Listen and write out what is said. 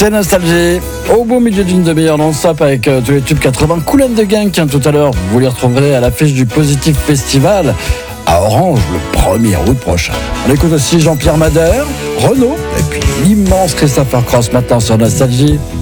C'est Nostalgie, au beau milieu d'une demi-heure non-stop avec tous les tubes 80. Kool and the Gang, tout à l'heure, vous les retrouverez à l'affiche du Positif Festival à Orange le 1er août prochain. On écoute aussi Jean-Pierre Madère, Renaud, et puis l'immense Christopher Cross maintenant sur Nostalgie.